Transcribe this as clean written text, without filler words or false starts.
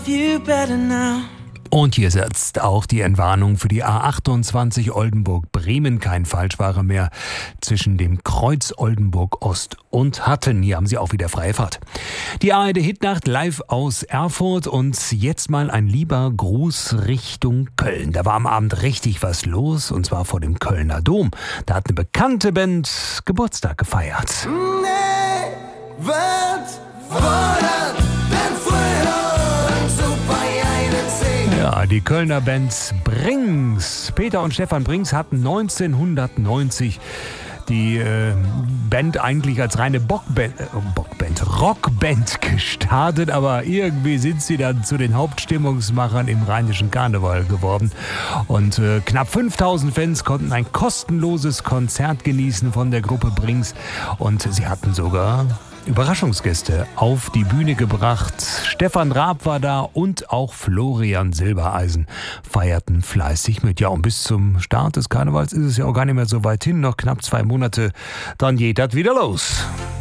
love you better now. Und hier setzt auch die Entwarnung für die A28 Oldenburg-Bremen, kein Falschfahrer mehr zwischen dem Kreuz Oldenburg-Ost und Hatten. Hier haben Sie auch wieder freie Fahrt. Die ARD Hitnacht live aus Erfurt und jetzt mal ein lieber Gruß Richtung Köln. Da war am Abend richtig was los und zwar vor dem Kölner Dom. Da hat eine bekannte Band Geburtstag gefeiert. Nee, wird fordert den Frühling, super einen Segen. Ja, die Kölner Band Brings. Peter und Stefan Brings hatten 1990 die Band eigentlich als reine Rockband gestartet, aber irgendwie sind sie dann zu den Hauptstimmungsmachern im rheinischen Karneval geworden. Und knapp 5000 Fans konnten ein kostenloses Konzert genießen von der Gruppe Brings und sie hatten sogar Überraschungsgäste auf die Bühne gebracht. Stefan Raab war da und auch Florian Silbereisen feierten fleißig mit. Ja, und bis zum Start des Karnevals ist es ja auch gar nicht mehr so weit hin, noch knapp 2 Monate, dann geht das wieder los.